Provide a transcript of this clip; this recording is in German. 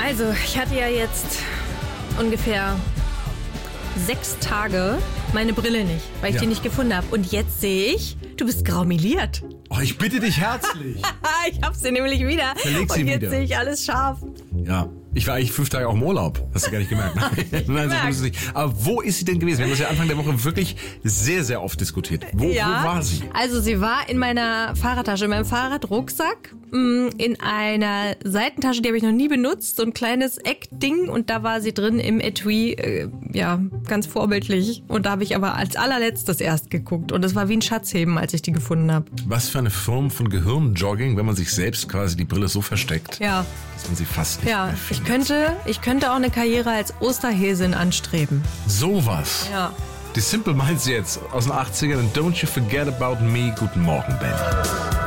Also, ich hatte ja jetzt ungefähr 6 Tage meine Brille nicht, weil ich die nicht gefunden habe. Und jetzt sehe ich, du bist graumeliert. Oh, ich bitte dich herzlich. Ich hab sie nämlich wieder. Verleg sie und jetzt wieder. sehe ich alles scharf. Ja, ich war eigentlich 5 Tage auch im Urlaub. Hast du gar nicht gemerkt. Nein, so ist es nicht. Aber wo ist sie denn gewesen? Wir haben das ja Anfang der Woche wirklich sehr, sehr oft diskutiert. Wo war sie? Also sie war in meiner Fahrradtasche, in meinem Fahrradrucksack, in einer Seitentasche, die habe ich noch nie benutzt, so ein kleines Eckding und da war sie drin im Etui, ganz vorbildlich. Und da habe ich aber als allerletztes erst geguckt und es war wie ein Schatzheben, als ich die gefunden habe. Was für eine Form von Gehirnjogging, wenn man sich selbst quasi die Brille so versteckt, Ja. dass man sie fast nicht mehr Ich findet. könnte auch eine Karriere als Osterhäsin anstreben. Sowas. Ja. Die Simple Minds jetzt aus den 80ern. And don't you forget about me. Guten Morgen, Ben.